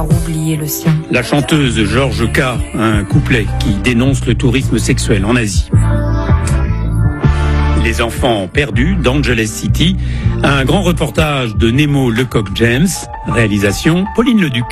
Oublier le sien. La chanteuse Georges K, un couplet qui dénonce le tourisme sexuel en Asie. Les enfants perdus d'Angeles City, un grand reportage de Nemo Lecoq-James, réalisation Pauline Leduc.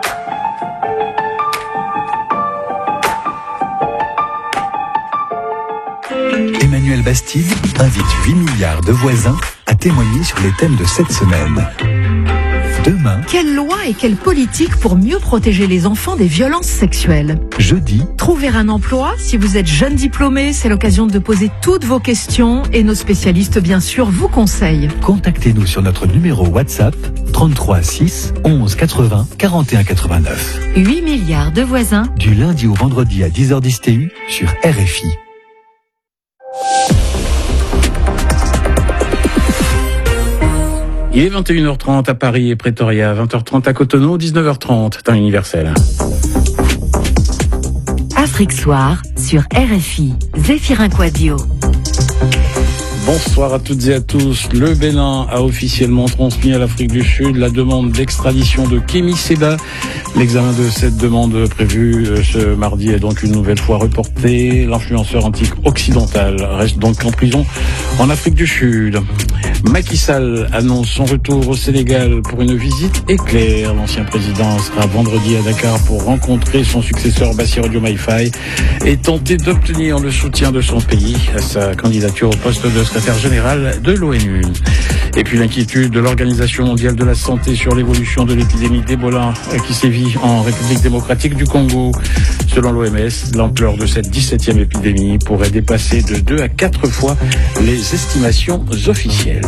Emmanuel Bastide invite 8 milliards de voisins à témoigner sur les thèmes de cette semaine. Demain, Quelle loi et quelle politique pour mieux protéger les enfants des violences sexuelles? jeudi, Trouver un emploi, si vous êtes jeune diplômé, c'est l'occasion de poser toutes vos questions et nos spécialistes, bien sûr, vous conseillent. contactez-nous sur notre numéro WhatsApp 33 6 11 80 41 89. 8 milliards de voisins. Du lundi au vendredi à 10h10 TU sur RFI. Il est 21h30 à Paris et Pretoria, 20h30 à Cotonou, 19h30, temps universel. Afrique Soir sur RFI. Zéphirin Quadio. Bonsoir à toutes et à tous. Le Bénin a officiellement transmis à l'Afrique du Sud la demande d'extradition de Kémy Séba. L'examen de cette demande prévue ce mardi est donc une nouvelle fois reporté. L'influenceur antique occidental reste donc en prison en Afrique du Sud. Macky Sall annonce son retour au Sénégal pour une visite éclair. L'ancien président sera vendredi à Dakar pour rencontrer son successeur Bassirou Diomaye Faye et tenter d'obtenir le soutien de son pays à sa candidature au poste de secrétaire général de l'ONU. Et puis l'inquiétude de l'Organisation mondiale de la santé sur l'évolution de l'épidémie d'Ebola qui sévit en République démocratique du Congo. Selon l'OMS, l'ampleur de cette 17e épidémie pourrait dépasser de 2 à 4 fois les estimations officielles.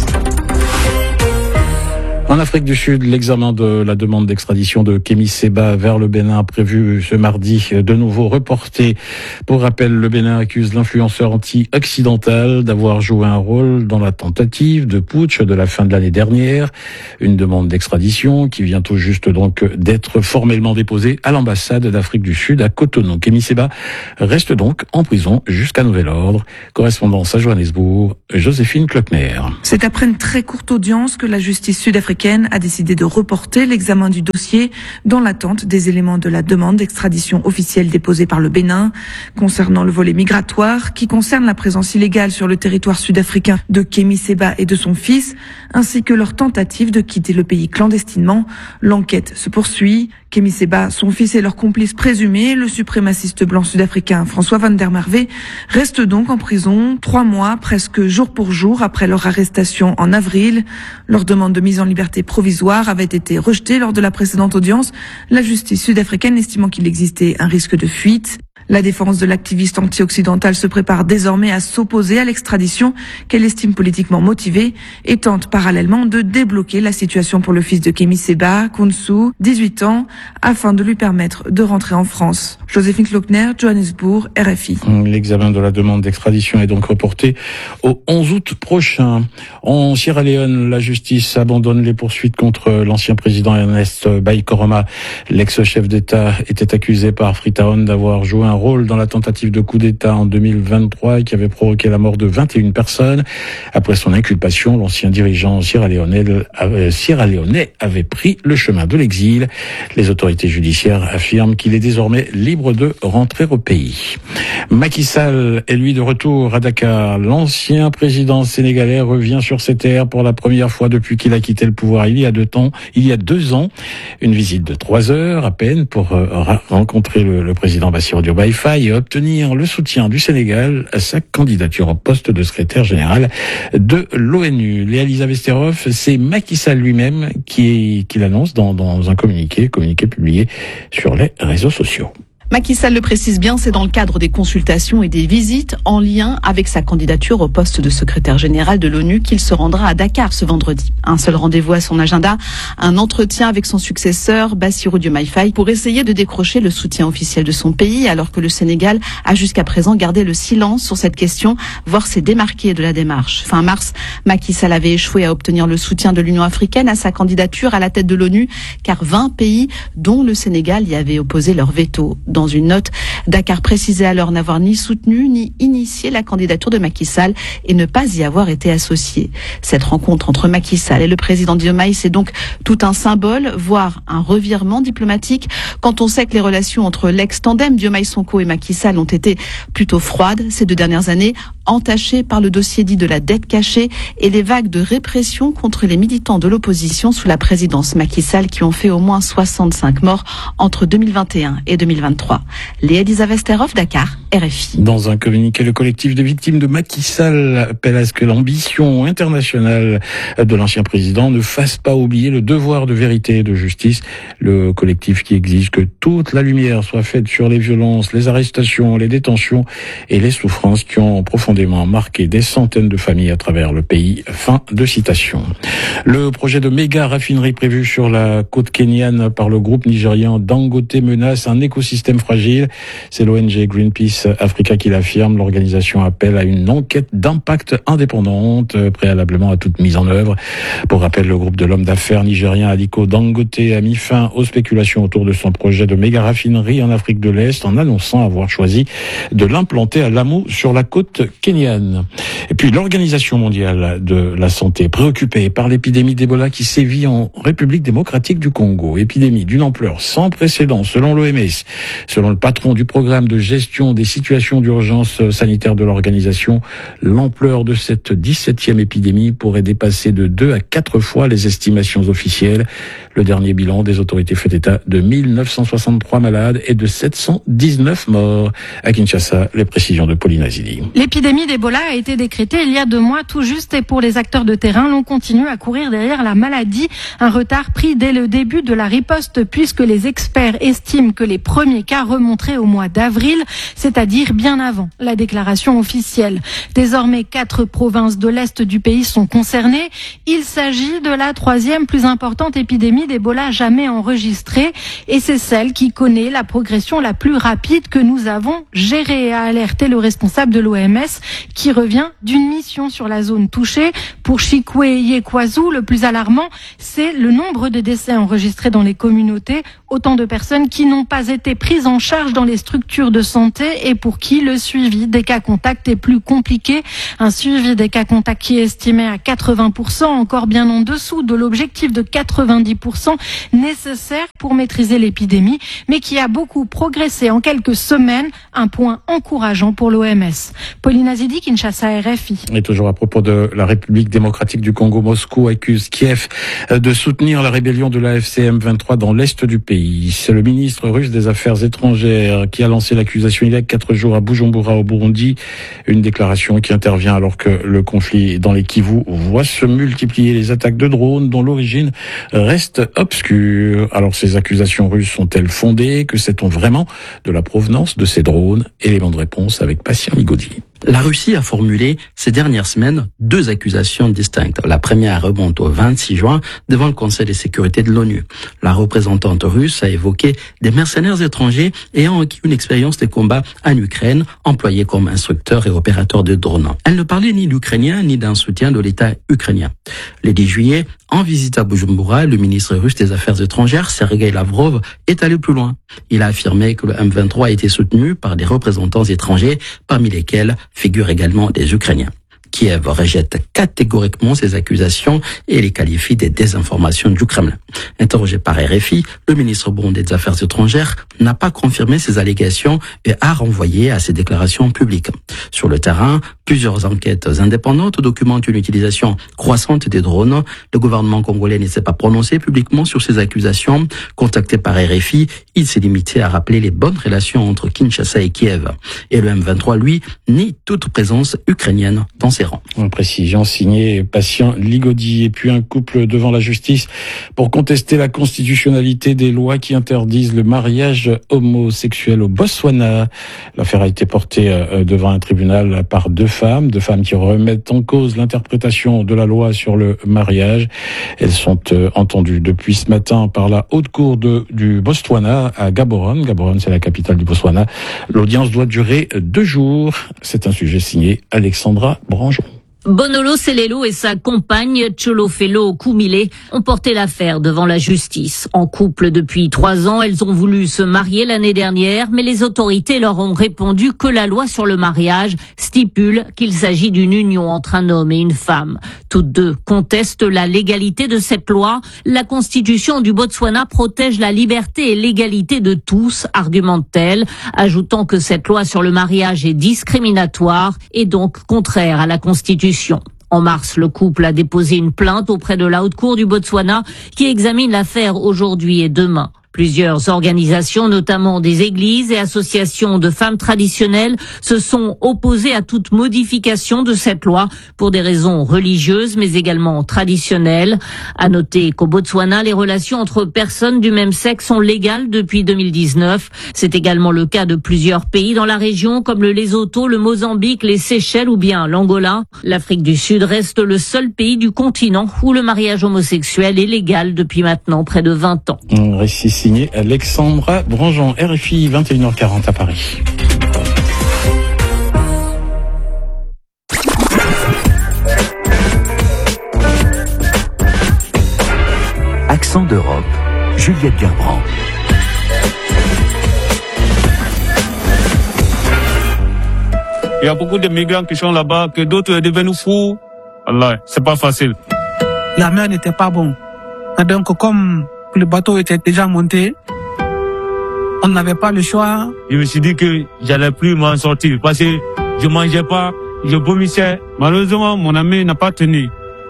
En Afrique du Sud, l'examen de la demande d'extradition de Kémy Séba vers le Bénin prévu ce mardi, de nouveau reporté. Pour rappel, le Bénin accuse l'influenceur anti-occidental d'avoir joué un rôle dans la tentative de putsch de la fin de l'année dernière. Une demande d'extradition qui vient tout juste donc d'être formellement déposée à l'ambassade d'Afrique du Sud à Cotonou. Kémy Séba reste donc en prison jusqu'à nouvel ordre. Correspondance à Johannesburg, Joséphine Klockner. C'est après une très courte audience que la justice sud-africaine a décidé de reporter l'examen du dossier dans l'attente des éléments de la demande d'extradition officielle déposée par le Bénin concernant le volet migratoire qui concerne la présence illégale sur le territoire sud-africain de Kémy Séba et de son fils ainsi que leur tentative de quitter le pays clandestinement. L'enquête se poursuit. Kémy Séba, son fils et leur complice présumé, le suprémaciste blanc sud-africain François van der Merwe, restent donc en prison 3 mois, presque jour pour jour, après leur arrestation en avril. Leur demande de mise en liberté provisoire avait été rejetée lors de la précédente audience, la justice sud-africaine estimant qu'il existait un risque de fuite. La défense de l'activiste anti-occidental se prépare désormais à s'opposer à l'extradition qu'elle estime politiquement motivée et tente parallèlement de débloquer la situation pour le fils de Kémy Séba, Kounsu, 18 ans, afin de lui permettre de rentrer en France. Joséphine Klockner, Johannesburg, RFI. L'examen de la demande d'extradition est donc reporté au 11 août prochain. En Sierra Leone, la justice abandonne les poursuites contre l'ancien président Ernest Bai Koroma. L'ex-chef d'État était accusé par Freetown d'avoir joué un rôle dans la tentative de coup d'État en 2023 qui avait provoqué la mort de 21 personnes. Après son inculpation, l'ancien dirigeant sierra-léonais avait pris le chemin de l'exil. Les autorités judiciaires affirment qu'il est désormais libre de rentrer au pays. Macky Sall est lui de retour à Dakar. L'ancien président sénégalais revient sur ses terres pour la première fois depuis qu'il a quitté le pouvoir il y a 2 ans. Une visite de 3 heures à peine pour rencontrer le président Bassirou Diomaye Faye et obtenir le soutien du Sénégal à sa candidature au poste de secrétaire général de l'ONU. Léa Lisa Vesterhoff, c'est Macky Sall lui-même qui l'annonce dans un communiqué publié sur les réseaux sociaux. Macky Sall le précise bien, c'est dans le cadre des consultations et des visites en lien avec sa candidature au poste de secrétaire général de l'ONU qu'il se rendra à Dakar ce vendredi. Un seul rendez-vous à son agenda, un entretien avec son successeur Bassirou Diomaye Faye pour essayer de décrocher le soutien officiel de son pays alors que le Sénégal a jusqu'à présent gardé le silence sur cette question, voire s'est démarqué de la démarche. Fin mars, Macky Sall avait échoué à obtenir le soutien de l'Union africaine à sa candidature à la tête de l'ONU car 20 pays, dont le Sénégal, y avaient opposé leur veto. Dans une note, Dakar précisait alors n'avoir ni soutenu ni initié la candidature de Macky Sall et ne pas y avoir été associé. Cette rencontre entre Macky Sall et le président Diomaye, c'est donc tout un symbole, voire un revirement diplomatique, quand on sait que les relations entre l'ex-tandem Diomaye-Sonko et Macky Sall ont été plutôt froides ces 2 dernières années, entachées par le dossier dit de la dette cachée et les vagues de répression contre les militants de l'opposition sous la présidence Macky Sall qui ont fait au moins 65 morts entre 2021 et 2023. Léa-Lisa Vesterhoff, Dakar, RFI. Dans un communiqué, le collectif des victimes de Macky Sall appelle à ce que l'ambition internationale de l'ancien président ne fasse pas oublier le devoir de vérité et de justice. Le collectif qui exige que toute la lumière soit faite sur les violences, les arrestations, les détentions et les souffrances qui ont profondément marqué des centaines de familles à travers le pays. Fin de citation. Le projet de méga raffinerie prévu sur la côte kenyane par le groupe nigérian Dangote menace un écosystème fragile. C'est l'ONG Greenpeace Africa qui l'affirme. L'organisation appelle à une enquête d'impact indépendante préalablement à toute mise en œuvre. Pour rappel, le groupe de l'homme d'affaires nigérien Aliko Dangote a mis fin aux spéculations autour de son projet de méga raffinerie en Afrique de l'Est en annonçant avoir choisi de l'implanter à Lamu sur la côte kenyane. Et puis l'Organisation mondiale de la santé, préoccupée par l'épidémie d'Ebola qui sévit en République démocratique du Congo. Épidémie d'une ampleur sans précédent selon l'OMS. Selon le patron du programme de gestion des situations d'urgence sanitaire de l'organisation, l'ampleur de cette 17e épidémie pourrait dépasser de 2 à 4 fois les estimations officielles. Le dernier bilan des autorités fait état de 1963 malades et de 719 morts. À Kinshasa, les précisions de Pauline Azili. L'épidémie d'Ebola a été décrétée il y a 2 mois tout juste et pour les acteurs de terrain, l'on continue à courir derrière la maladie. Un retard pris dès le début de la riposte puisque les experts estiment que les premiers cas remonteraient au mois d'avril, c'est-à-dire bien avant la déclaration officielle. Désormais, 4 provinces de l'Est du pays sont concernées. Il s'agit de la 3e plus importante épidémie d'Ebola jamais enregistrée et c'est celle qui connaît la progression la plus rapide que nous avons gérée, a alerté le responsable de l'OMS qui revient d'une mission sur la zone touchée. Pour Chikwe-Yekwazu, le plus alarmant, c'est le nombre de décès enregistrés dans les communautés. Autant de personnes qui n'ont pas été prises en charge dans les structures de santé et pour qui le suivi des cas contacts est plus compliqué. Un suivi des cas contacts qui est estimé à 80%, encore bien en dessous de l'objectif de 90% nécessaire pour maîtriser l'épidémie, mais qui a beaucoup progressé en quelques semaines. Un point encourageant pour l'OMS. Pauline Azidi, Kinshasa, RFI. Et toujours à propos de la République démocratique du Congo, Moscou accuse Kiev de soutenir la rébellion de la FCM-23 dans l'est du pays. C'est le ministre russe des Affaires étrangères qui a lancé l'accusation il y a 4 jours à Bujumbura au Burundi. Une déclaration qui intervient alors que le conflit dans les Kivu voit se multiplier les attaques de drones dont l'origine reste obscure. Alors ces accusations russes sont-elles fondées? Que sait-on vraiment de la provenance de ces drones? Élément de réponse avec Patient Ligodi. La Russie a formulé ces dernières semaines 2 accusations distinctes. La première remonte au 26 juin devant le Conseil de sécurité de l'ONU. La représentante russe a évoqué des mercenaires étrangers ayant acquis une expérience de combat en Ukraine, employés comme instructeurs et opérateurs de drones. Elle ne parlait ni d'Ukrainiens ni d'un soutien de l'État ukrainien. Le 10 juillet, en visite à Bujumbura, le ministre russe des Affaires étrangères, Sergei Lavrov, est allé plus loin. Il a affirmé que le M23 a été soutenu par des représentants étrangers, parmi lesquels figurent également des Ukrainiens. Kiev rejette catégoriquement ces accusations et les qualifie de désinformation du Kremlin. Interrogé par RFI, le ministre burundais des Affaires étrangères n'a pas confirmé ces allégations et a renvoyé à ses déclarations publiques. Sur le terrain, plusieurs enquêtes indépendantes documentent une utilisation croissante des drones. Le gouvernement congolais ne s'est pas prononcé publiquement sur ces accusations. Contacté par RFI, il s'est limité à rappeler les bonnes relations entre Kinshasa et Kiev. Et le M23, lui, nie toute présence ukrainienne dans ses rangs. En précision signée Patient Ligodi. Et puis un couple devant la justice pour contester la constitutionnalité des lois qui interdisent le mariage homosexuel au Botswana. L'affaire a été portée devant un tribunal par 2 femmes qui remettent en cause l'interprétation de la loi sur le mariage. Elles sont entendues depuis ce matin par la haute cour du Botswana à Gaborone. Gaborone, c'est la capitale du Botswana. L'audience doit durer 2 jours. C'est un sujet signé Alexandra Branjon. Bonolo Selelo et sa compagne Tcholofelo Koumile ont porté l'affaire devant la justice. En couple depuis 3 ans, elles ont voulu se marier l'année dernière, mais les autorités leur ont répondu que la loi sur le mariage stipule qu'il s'agit d'une union entre un homme et une femme. Toutes deux contestent la légalité de cette loi. La constitution du Botswana protège la liberté et l'égalité de tous, argumente-t-elle, ajoutant que cette loi sur le mariage est discriminatoire et donc contraire à la constitution. En mars, le couple a déposé une plainte auprès de la Haute Cour du Botswana qui examine l'affaire aujourd'hui et demain. Plusieurs organisations, notamment des églises et associations de femmes traditionnelles, se sont opposées à toute modification de cette loi pour des raisons religieuses mais également traditionnelles. À noter qu'au Botswana, les relations entre personnes du même sexe sont légales depuis 2019. C'est également le cas de plusieurs pays dans la région comme le Lesotho, le Mozambique, les Seychelles ou bien l'Angola. L'Afrique du Sud reste le seul pays du continent où le mariage homosexuel est légal depuis maintenant près de 20 ans. Signé Alexandra Branjon, RFI, 21h40 à Paris. Accent d'Europe, Juliette Gerbrand. Il y a beaucoup de migrants qui sont là-bas, que d'autres sont devenus fous. Allah, c'est pas facile. La mer n'était pas bonne. Donc, comme le bateau était déjà monté, on n'avait pas le choix. Je me suis dit que j'allais plus m'en sortir parce que je mangeais pas, je vomissais. Malheureusement, mon ami n'a pas tenu.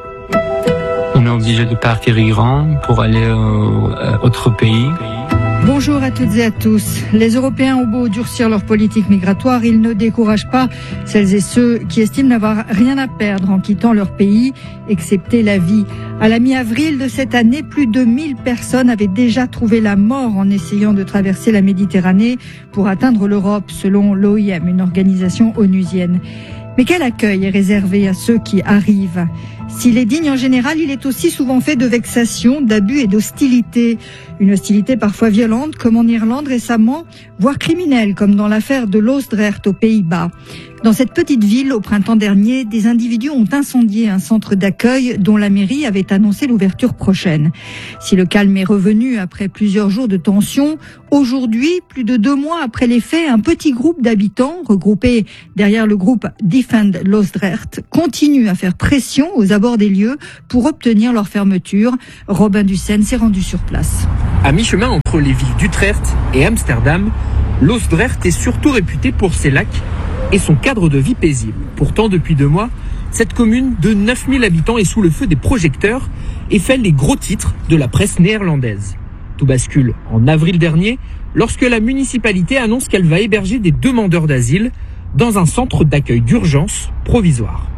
On est obligé de partir Iran pour aller à autre pays. Bonjour à toutes et à tous. Les Européens ont beau durcir leur politique migratoire, ils ne découragent pas celles et ceux qui estiment n'avoir rien à perdre en quittant leur pays, excepté la vie. À la mi-avril de cette année, plus de 1000 personnes avaient déjà trouvé la mort en essayant de traverser la Méditerranée pour atteindre l'Europe, selon l'OIM, une organisation onusienne. Mais quel accueil est réservé à ceux qui arrivent ? S'il est digne en général, il est aussi souvent fait de vexations, d'abus et d'hostilité. Une hostilité parfois violente, comme en Irlande récemment, voire criminelle, comme dans l'affaire de Loosdrecht aux Pays-Bas. Dans cette petite ville, au printemps dernier, des individus ont incendié un centre d'accueil dont la mairie avait annoncé l'ouverture prochaine. Si le calme est revenu après plusieurs jours de tension, aujourd'hui, plus de 2 mois après les faits, un petit groupe d'habitants, regroupés derrière le groupe Defend Loosdrecht, continue à faire pression aux abords des lieux pour obtenir leur fermeture. Robin Dussen s'est rendu sur place. À mi-chemin entre les villes d'Utrecht et Amsterdam, Loosdrecht est surtout réputé pour ses lacs et son cadre de vie paisible. Pourtant, depuis 2 mois, cette commune de 9000 habitants est sous le feu des projecteurs et fait les gros titres de la presse néerlandaise. Tout bascule en avril dernier, lorsque la municipalité annonce qu'elle va héberger des demandeurs d'asile dans un centre d'accueil d'urgence provisoire.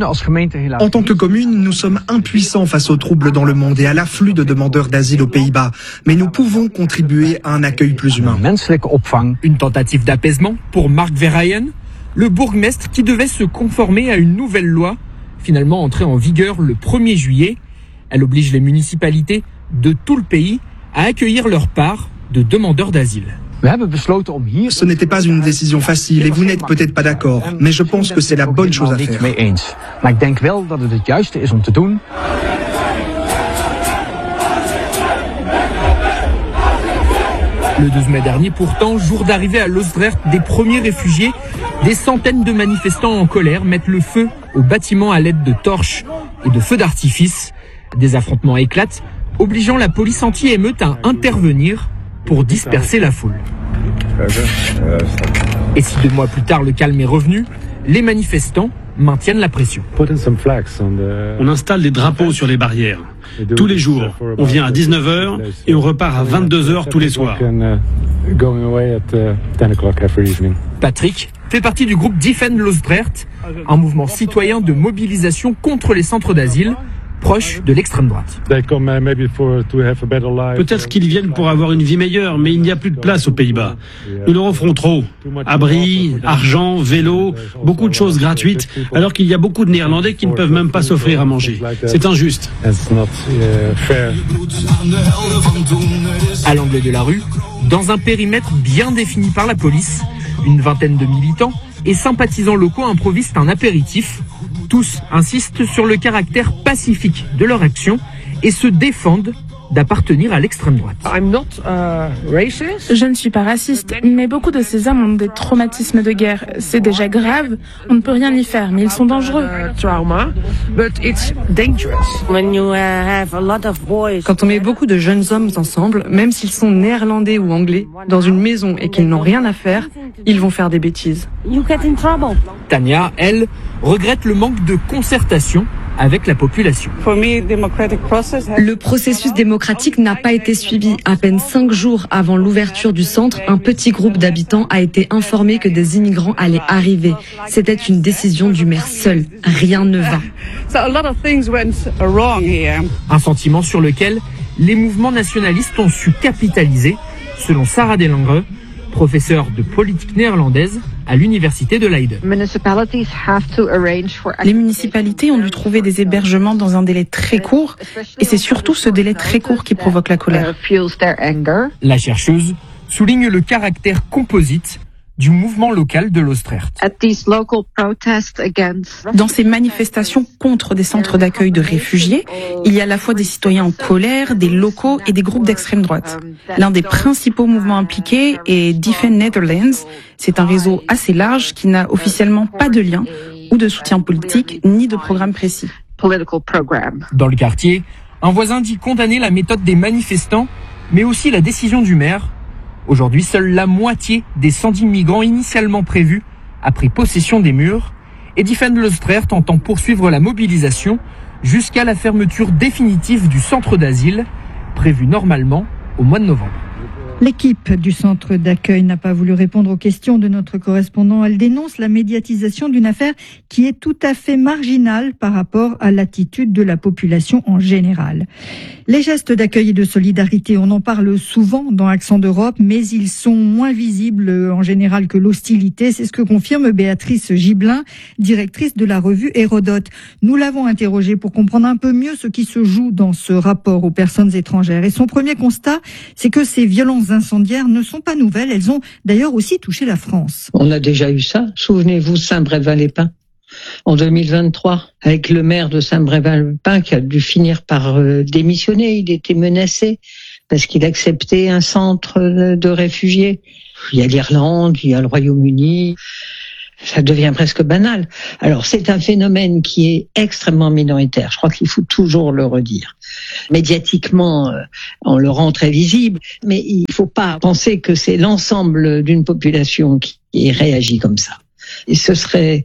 En tant que commune, nous sommes impuissants face aux troubles dans le monde et à l'afflux de demandeurs d'asile aux Pays-Bas. Mais nous pouvons contribuer à un accueil plus humain. Une tentative d'apaisement pour Mark Verheyen, le bourgmestre qui devait se conformer à une nouvelle loi, finalement entrée en vigueur le 1er juillet. Elle oblige les municipalités de tout le pays à accueillir leur part de demandeurs d'asile. Ce n'était pas une décision facile et vous n'êtes peut-être pas d'accord, mais je pense que c'est la bonne chose à faire. Le 12 mai dernier, pourtant, jour d'arrivée à Loosdrecht des premiers réfugiés, des centaines de manifestants en colère mettent le feu aux bâtiments à l'aide de torches et de feux d'artifice. Des affrontements éclatent, obligeant la police anti-émeute à intervenir pour disperser la foule. Et si 2 mois plus tard le calme est revenu, les manifestants maintiennent la pression. On installe des drapeaux sur les barrières. Tous les jours, on vient à 19h et on repart à 22h tous les soirs. Patrick fait partie du groupe Defend Loosdrecht, un mouvement citoyen de mobilisation contre les centres d'asile, proche de l'extrême droite. Peut-être qu'ils viennent pour avoir une vie meilleure, mais il n'y a plus de place aux Pays-Bas. Nous leur offrons trop. Abris, argent, vélo, beaucoup de choses gratuites, alors qu'il y a beaucoup de Néerlandais qui ne peuvent même pas s'offrir à manger. C'est injuste. À l'angle de la rue, dans un périmètre bien défini par la police, une vingtaine de militants et sympathisants locaux improvisent un apéritif Tous insistent sur le caractère pacifique de leur action et se défendent d'appartenir à l'extrême droite. Je ne suis pas raciste, mais beaucoup de ces hommes ont des traumatismes de guerre. C'est déjà grave, on ne peut rien y faire, mais ils sont dangereux. Quand on met beaucoup de jeunes hommes ensemble, même s'ils sont néerlandais ou anglais, dans une maison et qu'ils n'ont rien à faire, ils vont faire des bêtises. Tania, elle, regrette le manque de concertation avec la population. Le processus démocratique n'a pas été suivi. À peine 5 jours avant l'ouverture du centre, un petit groupe d'habitants a été informé que des immigrants allaient arriver. C'était une décision du maire seul. Rien ne va. Un sentiment sur lequel les mouvements nationalistes ont su capitaliser, selon Sarah Delangre, professeure de politique néerlandaise à l'université de Leiden. Les municipalités ont dû trouver des hébergements dans un délai très court, et c'est surtout ce délai très court qui provoque la colère. La chercheuse souligne le caractère composite du mouvement local de l'Ostrecht. Dans ces manifestations contre des centres d'accueil de réfugiés, il y a à la fois des citoyens en colère, des locaux et des groupes d'extrême droite. L'un des principaux mouvements impliqués est Defend Netherlands. C'est un réseau assez large qui n'a officiellement pas de lien ou de soutien politique ni de programme précis. Dans le quartier, un voisin dit condamner la méthode des manifestants, mais aussi la décision du maire. Aujourd'hui, seule la moitié des 110 migrants initialement prévus a pris possession des murs et Defend l'Ostrecht entend poursuivre la mobilisation jusqu'à la fermeture définitive du centre d'asile, prévue normalement au mois de novembre. L'équipe du centre d'accueil n'a pas voulu répondre aux questions de notre correspondant. Elle dénonce la médiatisation d'une affaire qui est tout à fait marginale par rapport à l'attitude de la population en général. Les gestes d'accueil et de solidarité, on en parle souvent dans Accent d'Europe, mais ils sont moins visibles en général que l'hostilité. C'est ce que confirme Béatrice Gibelin, directrice de la revue Hérodote. Nous l'avons interrogée pour comprendre un peu mieux ce qui se joue dans ce rapport aux personnes étrangères. Et son premier constat, c'est que ces violences incendiaires ne sont pas nouvelles. Elles ont d'ailleurs aussi touché la France. On a déjà eu ça. Souvenez-vous, Saint-Brévin-les-Pins. En 2023, avec le maire de Saint-Brévin-les-Pins qui a dû finir par démissionner. Il était menacé parce qu'il acceptait un centre de réfugiés. Il y a l'Irlande, il y a le Royaume-Uni. Ça devient presque banal. Alors, c'est un phénomène qui est extrêmement minoritaire. Je crois qu'il faut toujours le redire. Médiatiquement, on le rend très visible, mais il ne faut pas penser que c'est l'ensemble d'une population qui réagit comme ça. Et ce serait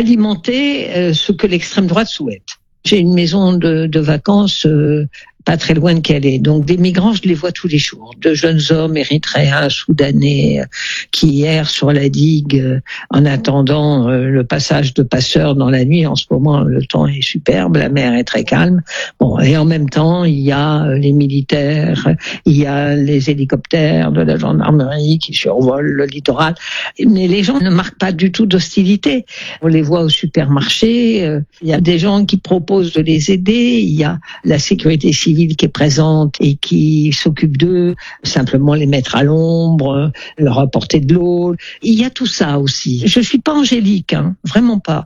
alimenter ce que l'extrême droite souhaite. J'ai une maison de vacances pas très loin de Calais. Donc des migrants, je les vois tous les jours. De jeunes hommes érythréens, soudanais, qui errent sur la digue en attendant le passage de passeurs dans la nuit. En ce moment, le temps est superbe, la mer est très calme. Bon, et en même temps, il y a les militaires, il y a les hélicoptères de la gendarmerie qui survolent le littoral. Mais les gens ne marquent pas du tout d'hostilité. On les voit au supermarché. Il y a des gens qui proposent de les aider. Il y a la sécurité civile qui est présente et qui s'occupe d'eux, simplement les mettre à l'ombre, leur apporter de l'eau. Il y a tout ça aussi. Je suis pas angélique, vraiment pas.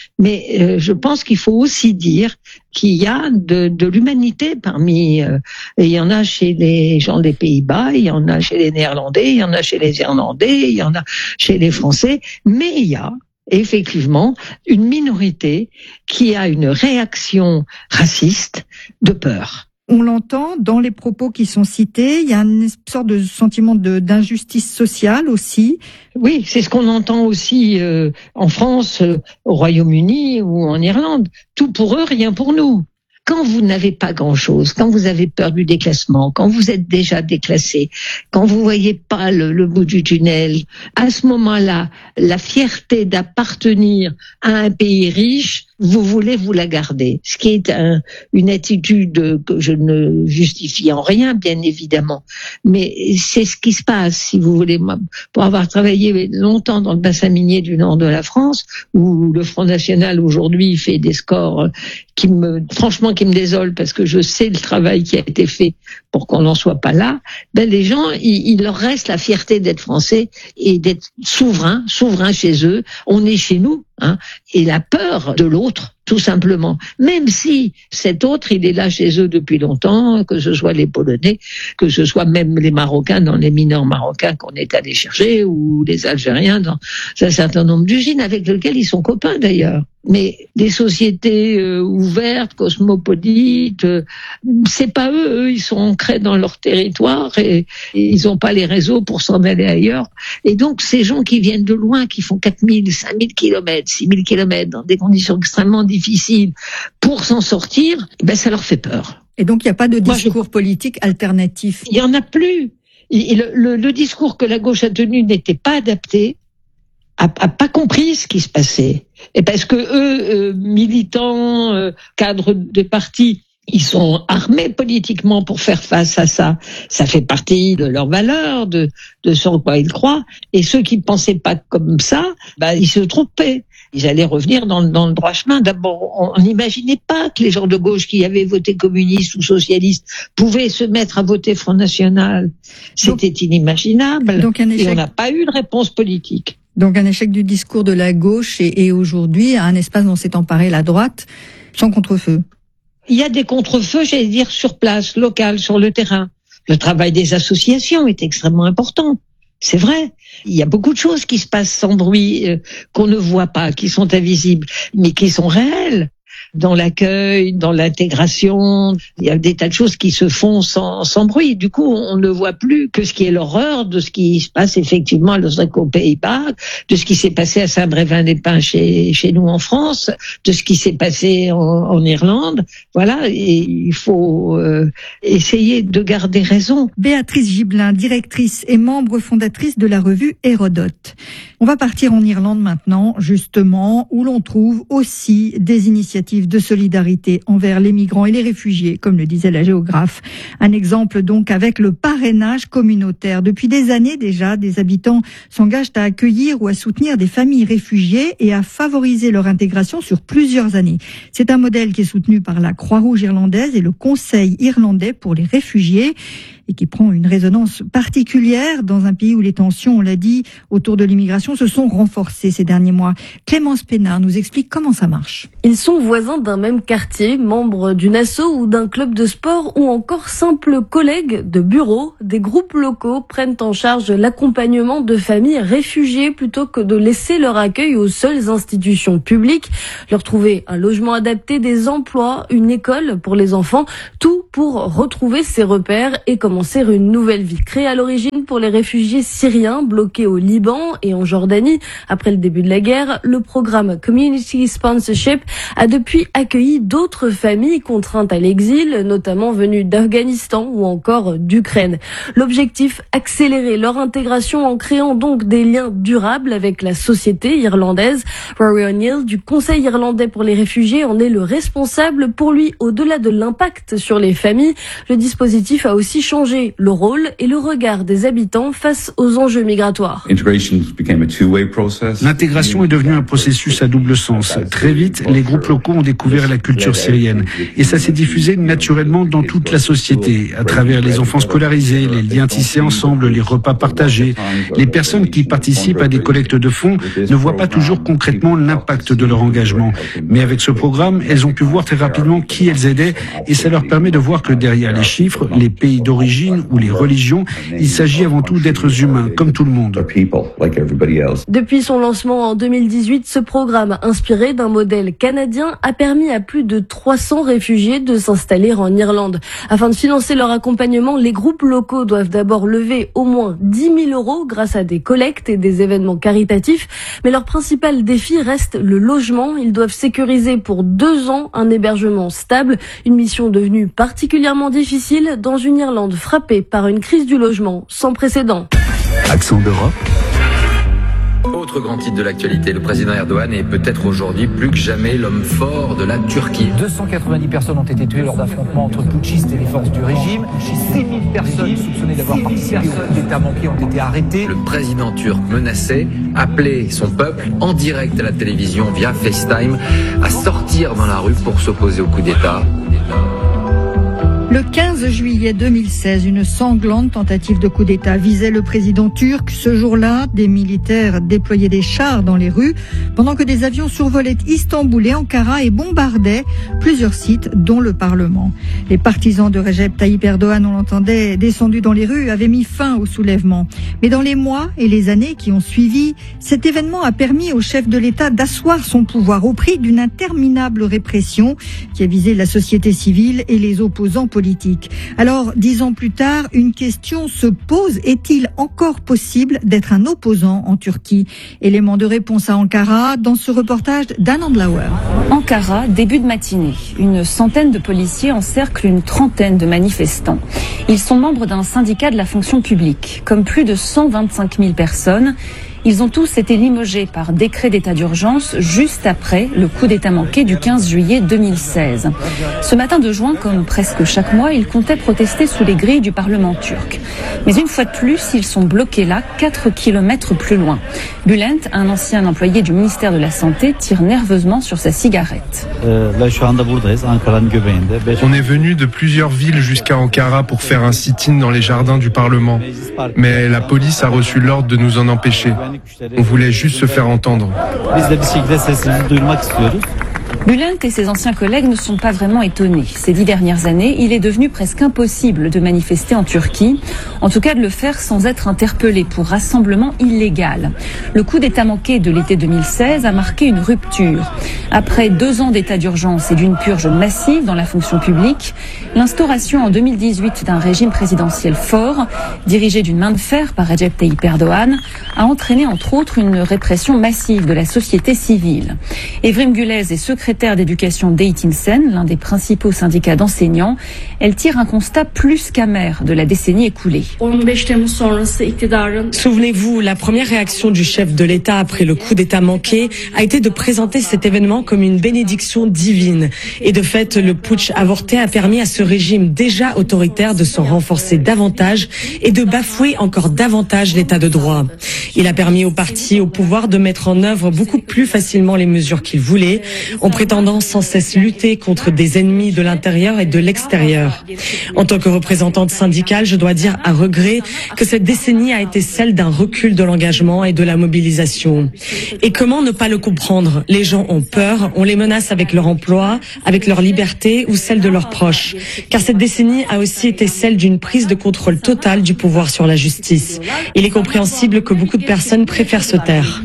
Mais je pense qu'il faut aussi dire qu'il y a de l'humanité parmi... et il y en a chez les gens des Pays-Bas, il y en a chez les Néerlandais, il y en a chez les Irlandais, il y en a chez les Français, mais il y a effectivement une minorité qui a une réaction raciste de peur. On l'entend dans les propos qui sont cités, il y a une sorte de sentiment d'injustice sociale aussi. Oui, c'est ce qu'on entend aussi en France, au Royaume-Uni ou en Irlande. Tout pour eux, rien pour nous. Quand vous n'avez pas grand-chose, quand vous avez peur du déclassement, quand vous êtes déjà déclassé, quand vous voyez pas le bout du tunnel, à ce moment-là, la fierté d'appartenir à un pays riche, vous voulez vous la garder. Ce qui est une attitude que je ne justifie en rien, bien évidemment. Mais c'est ce qui se passe, si vous voulez. Moi, pour avoir travaillé longtemps dans le bassin minier du nord de la France, où le Front National aujourd'hui fait des scores qui me désolent parce que je sais le travail qui a été fait pour qu'on n'en soit pas là, les gens, il leur reste la fierté d'être français et d'être souverain chez eux. On est chez nous, et la peur de l'autre tout simplement. Même si cet autre, il est là chez eux depuis longtemps, que ce soit les Polonais, que ce soit même les Marocains, dans les mineurs marocains qu'on est allé chercher, ou les Algériens dans un certain nombre d'usines avec lesquelles ils sont copains d'ailleurs. Mais des sociétés ouvertes, cosmopolites, c'est pas eux, ils sont ancrés dans leur territoire et ils ont pas les réseaux pour s'en aller ailleurs. Et donc ces gens qui viennent de loin, qui font 4000, 5000 kilomètres, 6000 kilomètres dans des conditions extrêmement difficiles pour s'en sortir, ben ça leur fait peur. Et donc il n'y a pas de discours politique alternatif. Il y en a plus. Le discours que la gauche a tenu n'était pas adapté. A pas compris ce qui se passait. Et parce que eux, militants, cadres de partis, ils sont armés politiquement pour faire face à ça. Ça fait partie de leurs valeurs, de ce en quoi ils croient. Et ceux qui pensaient pas comme ça, bah, ils se trompaient. Ils allaient revenir dans le droit chemin. D'abord, on n'imaginait pas que les gens de gauche qui avaient voté communiste ou socialiste pouvaient se mettre à voter Front National. C'était inimaginable. Donc un échec. Et on n'a pas eu de réponse politique. Donc un échec du discours de la gauche et aujourd'hui un espace dont s'est emparée la droite sans contre-feu. Il y a des contre-feux, j'allais dire, sur place, local, sur le terrain. Le travail des associations est extrêmement important. C'est vrai. Il y a beaucoup de choses qui se passent sans bruit, qu'on ne voit pas, qui sont invisibles, mais qui sont réelles. Dans l'accueil, dans l'intégration, il y a des tas de choses qui se font sans bruit. Du coup, on ne voit plus que ce qui est l'horreur de ce qui se passe effectivement à Lausanne aux Pays-Bas, de ce qui s'est passé à Saint-Brévin-les-Pins chez nous en France, de ce qui s'est passé en Irlande. Voilà, et il faut essayer de garder raison. Béatrice Gibelin, directrice et membre fondatrice de la revue Hérodote. On va partir en Irlande maintenant, justement, où l'on trouve aussi des initiatives de solidarité envers les migrants et les réfugiés, comme le disait la géographe. Un exemple donc avec le parrainage communautaire. Depuis des années déjà, des habitants s'engagent à accueillir ou à soutenir des familles réfugiées et à favoriser leur intégration sur plusieurs années. C'est un modèle qui est soutenu par la Croix-Rouge irlandaise et le Conseil irlandais pour les réfugiés, et qui prend une résonance particulière dans un pays où les tensions, on l'a dit, autour de l'immigration se sont renforcées ces derniers mois. Clémence Pénard nous explique comment ça marche. Ils sont voisins d'un même quartier, membres d'une asso ou d'un club de sport ou encore simples collègues de bureau. Des groupes locaux prennent en charge l'accompagnement de familles réfugiées plutôt que de laisser leur accueil aux seules institutions publiques. Leur trouver un logement adapté, des emplois, une école pour les enfants, tout pour retrouver ses repères et commencer une nouvelle vie. Créée à l'origine pour les réfugiés syriens bloqués au Liban et en Jordanie après le début de la guerre, le programme Community Sponsorship a depuis accueilli d'autres familles contraintes à l'exil, notamment venues d'Afghanistan ou encore d'Ukraine. L'objectif, accélérer leur intégration en créant donc des liens durables avec la société irlandaise. Rory O'Neill du Conseil irlandais pour les réfugiés en est le responsable. Pour lui, au-delà de l'impact sur les familles, le dispositif a aussi changé le rôle et le regard des habitants face aux enjeux migratoires. L'intégration est devenue un processus à double sens. Très vite, les groupes locaux ont découvert la culture syrienne et ça s'est diffusé naturellement dans toute la société, à travers les enfants scolarisés, les liens tissés ensemble, les repas partagés. Les personnes qui participent à des collectes de fonds ne voient pas toujours concrètement l'impact de leur engagement. Mais avec ce programme, elles ont pu voir très rapidement qui elles aidaient et ça leur permet de voir que derrière les chiffres, les pays d'origine ou les religions, il s'agit avant tout d'êtres humains, comme tout le monde. Depuis son lancement en 2018, ce programme, inspiré d'un modèle canadien, a permis à plus de 300 réfugiés de s'installer en Irlande. Afin de financer leur accompagnement, les groupes locaux doivent d'abord lever au moins 10 000 € grâce à des collectes et des événements caritatifs. Mais leur principal défi reste le logement. Ils doivent sécuriser pour 2 ans un hébergement stable, une mission devenue particulièrement difficile dans une Irlande frappée par une crise du logement sans précédent. Accent d'Europe. Autre grand titre de l'actualité, le président Erdogan est peut-être aujourd'hui plus que jamais l'homme fort de la Turquie. 290 personnes ont été tuées lors d'affrontements entre putschistes et les forces du régime. 6000 personnes soupçonnées d'avoir participé au coup d'État manqué ont été arrêtées. Le président turc menacé, appelait son peuple en direct à la télévision via FaceTime à sortir dans la rue pour s'opposer au coup d'État. Le 15 juillet 2016, une sanglante tentative de coup d'État visait le président turc. Ce jour-là, des militaires déployaient des chars dans les rues pendant que des avions survolaient Istanbul et Ankara et bombardaient plusieurs sites, dont le Parlement. Les partisans de Recep Tayyip Erdogan, on l'entendait, descendus dans les rues, avaient mis fin au soulèvement. Mais dans les mois et les années qui ont suivi, cet événement a permis au chef de l'État d'asseoir son pouvoir au prix d'une interminable répression qui a visé la société civile et les opposants politiques. Alors, 10 ans plus tard, une question se pose. Est-il encore possible d'être un opposant en Turquie? Élément de réponse à Ankara dans ce reportage d'Anne Andlauer. Ankara, début de matinée. Une centaine de policiers encerclent une trentaine de manifestants. Ils sont membres d'un syndicat de la fonction publique. Comme plus de 125 000 personnes, ils ont tous été limogés par décret d'état d'urgence juste après le coup d'état manqué du 15 juillet 2016. Ce matin de juin, comme presque chaque mois, ils comptaient protester sous les grilles du Parlement turc. Mais une fois de plus, ils sont bloqués là, 4 kilomètres plus loin. Bülent, un ancien employé du ministère de la Santé, tire nerveusement sur sa cigarette. On est venu de plusieurs villes jusqu'à Ankara pour faire un sit-in dans les jardins du Parlement. Mais la police a reçu l'ordre de nous en empêcher. On voulait juste se faire entendre. Bülent et ses anciens collègues ne sont pas vraiment étonnés. Ces 10 dernières années, il est devenu presque impossible de manifester en Turquie, en tout cas de le faire sans être interpellé pour rassemblement illégal. Le coup d'état manqué de l'été 2016 a marqué une rupture. Après 2 ans d'état d'urgence et d'une purge massive dans la fonction publique, l'instauration en 2018 d'un régime présidentiel fort, dirigé d'une main de fer par Recep Tayyip Erdogan, a entraîné entre autres une répression massive de la société civile. Evrim Gülez est secrétaire d'éducation d'Eğitim-Sen, l'un des principaux syndicats d'enseignants. Elle tire un constat plus qu'amer de la décennie écoulée. Souvenez-vous, la première réaction du chef de l'État après le coup d'État manqué a été de présenter cet événement comme une bénédiction divine. Et de fait, le putsch avorté a permis à ce régime déjà autoritaire de s'en renforcer davantage et de bafouer encore davantage l'état de droit. Il a permis aux partis au pouvoir de mettre en œuvre beaucoup plus facilement les mesures qu'ils voulaient, en prétendant sans cesse lutter contre des ennemis de l'intérieur et de l'extérieur. En tant que représentante syndicale, je dois dire à regret que cette décennie a été celle d'un recul de l'engagement et de la mobilisation. Et comment ne pas le comprendre? Les gens ont peur, on les menace avec leur emploi, avec leur liberté ou celle de leurs proches. Car cette décennie a aussi été celle d'une prise de contrôle totale du pouvoir sur la justice. Il est compréhensible que beaucoup de personnes préfèrent se taire.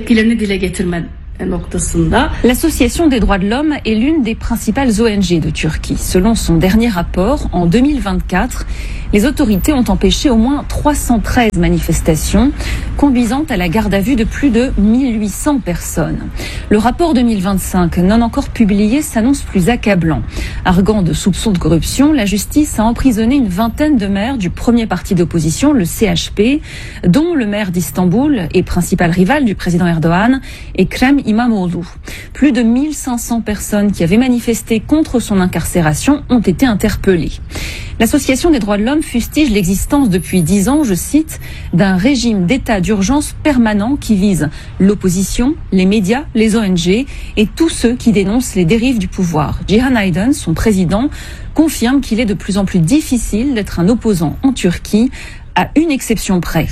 L'Association des droits de l'homme est l'une des principales ONG de Turquie. Selon son dernier rapport, en 2024, les autorités ont empêché au moins 313 manifestations, conduisant à la garde à vue de plus de 1800 personnes. Le rapport 2025, non encore publié, s'annonce plus accablant. Arguant de soupçons de corruption, la justice a emprisonné une vingtaine de maires du premier parti d'opposition, le CHP, dont le maire d'Istanbul et principal rival du président Erdogan, Ekrem İmamoğlu. Plus de 1500 personnes qui avaient manifesté contre son incarcération ont été interpellées. L'Association des droits de l'homme fustige l'existence depuis 10 ans, je cite, d'un régime d'état d'urgence permanent qui vise l'opposition, les médias, les ONG et tous ceux qui dénoncent les dérives du pouvoir. Cihan Aydın, son président, confirme qu'il est de plus en plus difficile d'être un opposant en Turquie, à une exception près.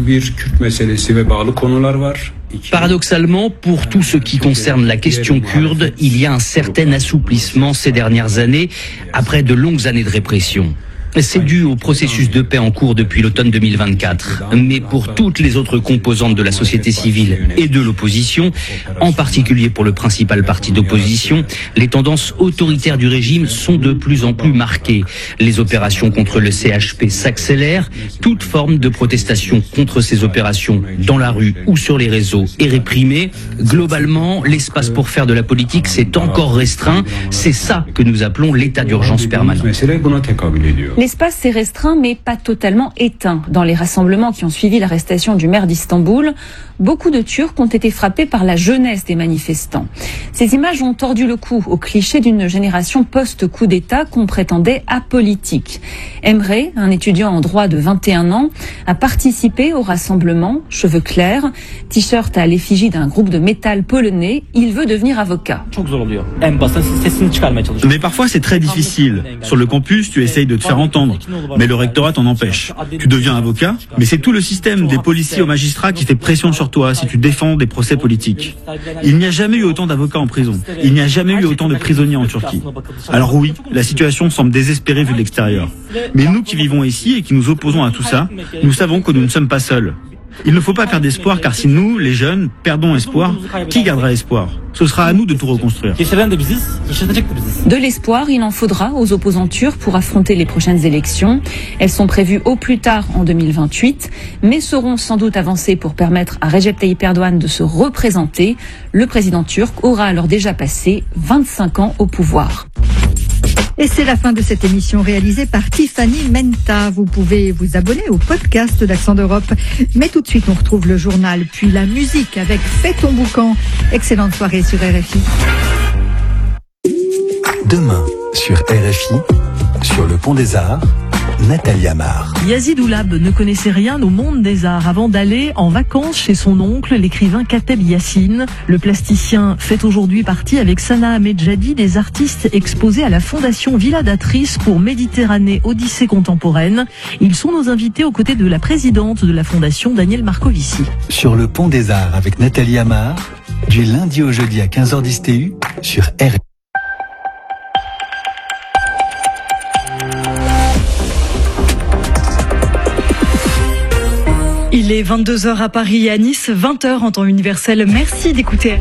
Paradoxalement, pour tout ce qui concerne la question kurde, il y a un certain assouplissement ces dernières années, après de longues années de répression. C'est dû au processus de paix en cours depuis l'automne 2024. Mais pour toutes les autres composantes de la société civile et de l'opposition, en particulier pour le principal parti d'opposition, les tendances autoritaires du régime sont de plus en plus marquées. Les opérations contre le CHP s'accélèrent. Toute forme de protestation contre ces opérations dans la rue ou sur les réseaux est réprimée. Globalement, l'espace pour faire de la politique s'est encore restreint. C'est ça que nous appelons l'état d'urgence permanent. L'espace s'est restreint mais pas totalement éteint. Dans les rassemblements qui ont suivi l'arrestation du maire d'Istanbul, beaucoup de Turcs ont été frappés par la jeunesse des manifestants. Ces images ont tordu le cou au cliché d'une génération post-coup d'État qu'on prétendait apolitique. Emre, un étudiant en droit de 21 ans, a participé au rassemblement, cheveux clairs, t-shirt à l'effigie d'un groupe de métal polonais. Il veut devenir avocat. Mais parfois c'est très difficile. Sur le campus, tu essayes de te faire entendre, mais le rectorat t'en empêche. Tu deviens avocat, mais c'est tout le système des policiers aux magistrats qui fait pression sur toi si tu défends des procès politiques. Il n'y a jamais eu autant d'avocats en prison. Il n'y a jamais eu autant de prisonniers en Turquie. Alors oui, la situation semble désespérée vu de l'extérieur. Mais nous qui vivons ici et qui nous opposons à tout ça, nous savons que nous ne sommes pas seuls. Il ne faut pas perdre espoir, car si nous, les jeunes, perdons espoir, qui gardera espoir? Ce sera à nous de tout reconstruire. De l'espoir, il en faudra aux opposants turcs pour affronter les prochaines élections. Elles sont prévues au plus tard en 2028, mais seront sans doute avancées pour permettre à Recep Tayyip Erdogan de se représenter. Le président turc aura alors déjà passé 25 ans au pouvoir. Et c'est la fin de cette émission réalisée par Tiffany Menta. Vous pouvez vous abonner au podcast d'Accent d'Europe. Mais tout de suite, on retrouve le journal, puis la musique avec Fais ton boucan. Excellente soirée sur RFI. Demain, sur RFI, sur le Pont des Arts, Nathalie Amar. Yazid Oulab ne connaissait rien au monde des arts avant d'aller en vacances chez son oncle, l'écrivain Kateb Yassine. Le plasticien fait aujourd'hui partie avec Sana Ahmedjadi des artistes exposés à la Fondation Villa d'Atrice pour Méditerranée Odyssée contemporaine. Ils sont nos invités aux côtés de la présidente de la Fondation, Danielle Marcovici. Sur le Pont des Arts avec Nathalie Amar, du lundi au jeudi à 15h10 TU sur RFI. Il est 22h à Paris et à Nice, 20h en temps universel. Merci d'écouter.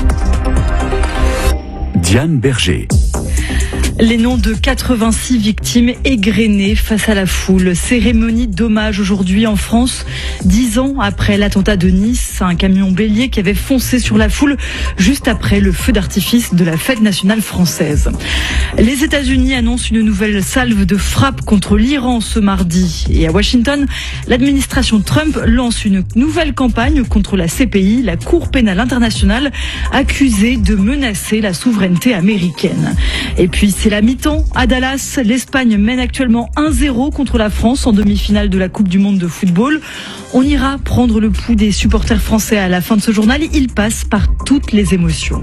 Diane Berger. Les noms de 86 victimes égrenées face à la foule. Cérémonie d'hommage aujourd'hui en France, 10 ans après l'attentat de Nice, un camion bélier qui avait foncé sur la foule juste après le feu d'artifice de la fête nationale française. Les États-Unis annoncent une nouvelle salve de frappe contre l'Iran ce mardi. Et à Washington, l'administration Trump lance une nouvelle campagne contre la CPI, la Cour pénale internationale, accusée de menacer la souveraineté américaine. Et puis c'est la mi-temps à Dallas. L'Espagne mène actuellement 1-0 contre la France en demi-finale de la Coupe du Monde de football. On ira prendre le pouls des supporters français à la fin de ce journal. Il passe par toutes les émotions.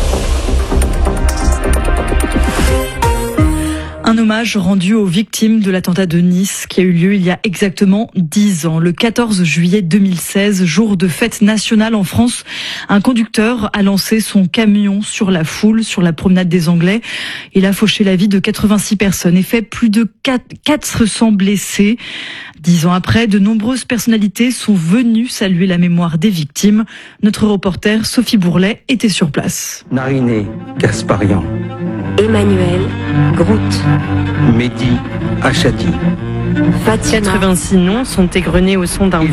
Un hommage rendu aux victimes de l'attentat de Nice qui a eu lieu il y a exactement 10 ans. Le 14 juillet 2016, jour de fête nationale en France, un conducteur a lancé son camion sur la foule, sur la promenade des Anglais. Il a fauché la vie de 86 personnes et fait plus de 400 blessés. 10 ans après, de nombreuses personnalités sont venues saluer la mémoire des victimes. Notre reporter Sophie Bourlet était sur place. Nariné Gasparian, Emmanuel Grout, Mehdi Achati. 86 noms sont égrenés au son d'un